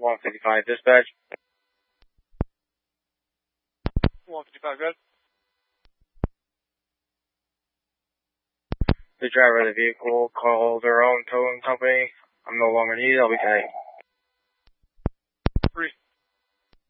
155 dispatch. 155, good. The driver of the vehicle called their own towing company. I'm no longer needed. I'll be connected.